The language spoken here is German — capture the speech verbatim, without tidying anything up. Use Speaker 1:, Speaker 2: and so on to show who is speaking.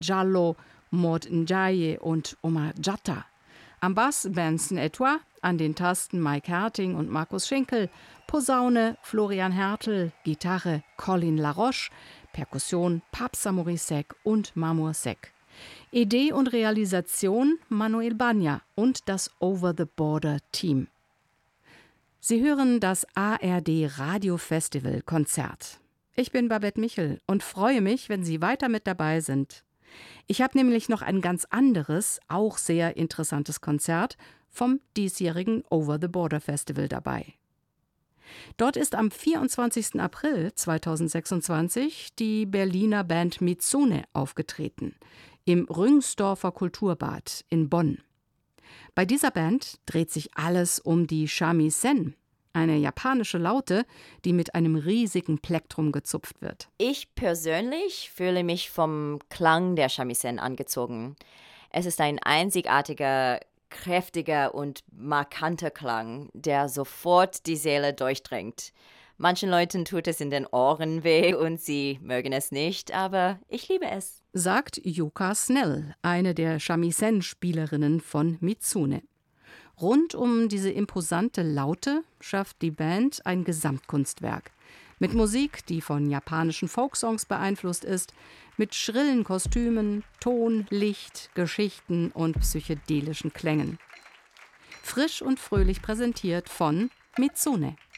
Speaker 1: Giallo, Maud N'Diaye und Omar Jatta. Am Bass Benson Etoile, an den Tasten Mike Herting und Markus Schinkel, Posaune Florian Hertel, Gitarre Colin Laroche, Perkussion Papsa Morisek und Mamour Seck. Idee und Realisation Manuel Banja und das Over the Border Team. Sie hören das A R D Radio Festival Konzert. Ich bin Babette Michel und freue mich, wenn Sie weiter mit dabei sind. Ich habe nämlich noch ein ganz anderes, auch sehr interessantes Konzert vom diesjährigen Over the Border Festival dabei. Dort ist am vierundzwanzigsten April zweitausendsechsundzwanzig die Berliner Band Mitsune aufgetreten, im Rüngsdorfer Kulturbad in Bonn. Bei dieser Band dreht sich alles um die Shamisen, eine japanische Laute, die mit einem riesigen Plektrum gezupft wird.
Speaker 2: Ich persönlich fühle mich vom Klang der Shamisen angezogen. Es ist ein einzigartiger, kräftiger und markanter Klang, der sofort die Seele durchdringt. Manchen Leuten tut es in den Ohren weh und sie mögen es nicht, aber ich liebe es.
Speaker 1: Sagt Yuka Snell, eine der Shamisen-Spielerinnen von Mitsune. Rund um diese imposante Laute schafft die Band ein Gesamtkunstwerk. Mit Musik, die von japanischen Folksongs beeinflusst ist, mit schrillen Kostümen, Ton, Licht, Geschichten und psychedelischen Klängen. Frisch und fröhlich präsentiert von Mitsune.